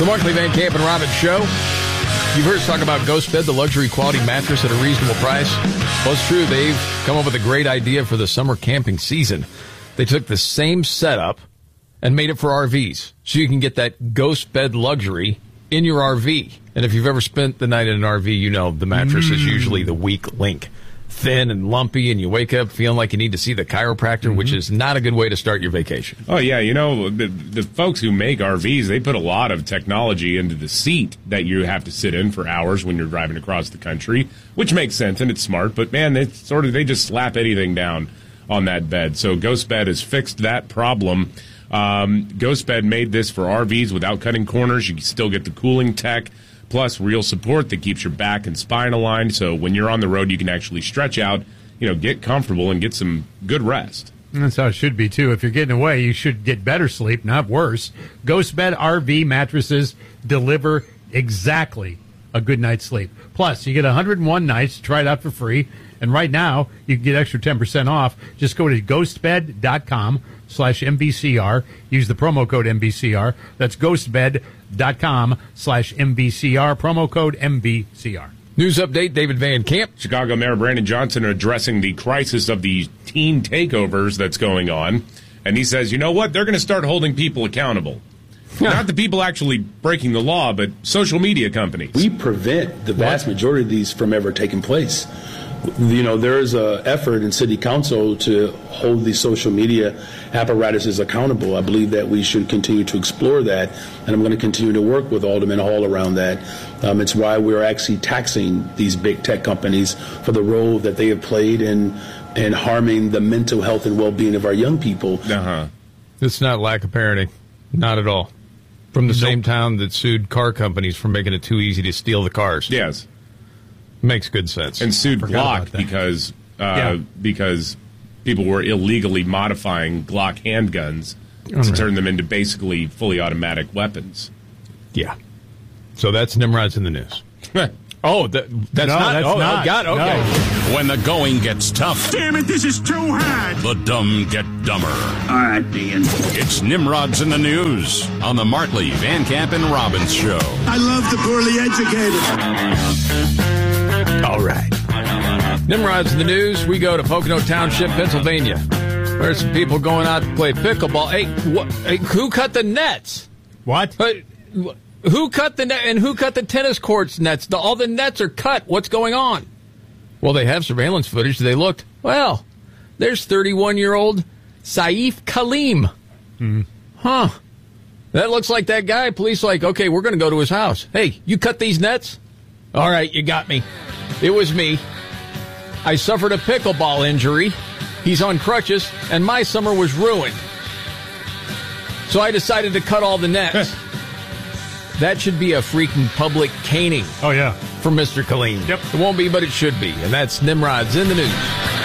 The Markley, Van Camp, and Robbins Show. You've heard us talk about Ghost Bed, the luxury quality mattress at a reasonable price. Well, it's true. They've come up with a great idea for the summer camping season. They took the same setup and made it for RVs. So you can get that Ghost Bed luxury in your RV. And if you've ever spent the night in an RV, you know the mattress is usually the weak link. Thin and lumpy, and you wake up feeling like you need to see the chiropractor, which is not a good way to start your vacation. Oh, yeah. You know, the folks who make RVs, they put a lot of technology into the seat that you have to sit in for hours when you're driving across the country, which makes sense, and it's smart. But, man, they just slap anything down on that bed. So Ghost Bed has fixed that problem. Ghost Bed made this for RVs without cutting corners. You can still get the cooling tech, plus real support that keeps your back and spine aligned. So when you're on the road, you can actually stretch out, get comfortable and get some good rest. And that's how it should be, too. If you're getting away, you should get better sleep, not worse. Ghost Bed RV mattresses deliver exactly a good night's sleep. Plus, you get 101 nights to try it out for free. And right now, you can get extra 10% off. Just go to ghostbed.com/MBCR. Use the promo code MBCR. That's ghostbed.com/MBCR. Promo code MBCR. News update, David Van Camp. Chicago Mayor Brandon Johnson addressing the crisis of the teen takeovers that's going on. And he says, you know what? They're going to start holding people accountable. Not the people actually breaking the law, but social media companies. We prevent the vast majority of these from ever taking place. There is an effort in city council to hold the social media apparatuses accountable. I believe that we should continue to explore that, and I'm going to continue to work with Alderman Hall around that. It's why we're actually taxing these big tech companies for the role that they have played in harming the mental health and well-being of our young people. It's not lack of parenting. Not at all. From the same town that sued car companies for making it too easy to steal the cars. Yes. Makes good sense. And sued Glock because people were illegally modifying Glock handguns to turn them into basically fully automatic weapons. Yeah. So that's Nimrod's in the news. That's not. Oh, God, okay. No. When the going gets tough. Damn it, this is too hard. The dumb get dumber. All right, Ian. It's Nimrod's in the news on the Markley, Van Camp, and Robbins Show. I love the poorly educated. All right. Nimrod's in the news. We go to Pocono Township, Pennsylvania. There's some people going out to play pickleball. Hey, who cut the nets? What? Who cut the net and who cut the tennis courts nets? All the nets are cut. What's going on? Well, they have surveillance footage. They looked. Well, there's 31-year-old Saif Kaleem. Huh. That looks like that guy. Police okay, we're going to go to his house. Hey, you cut these nets? All right, you got me. It was me. I suffered a pickleball injury. He's on crutches, and my summer was ruined. So I decided to cut all the nets. That should be a freaking public caning. Oh, yeah. For Mr. Kaleem. Yep. It won't be, but it should be. And that's Nimrod's in the news.